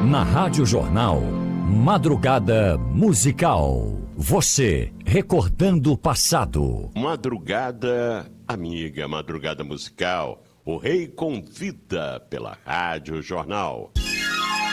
Na Rádio Jornal, Madrugada Musical. Você recordando o passado. Madrugada amiga, madrugada musical. O Rei convida pela Rádio Jornal.